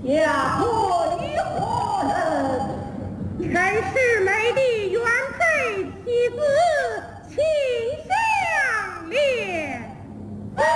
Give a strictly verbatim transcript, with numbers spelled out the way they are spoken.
家婆与何人？ 陈世美的原配妻子秦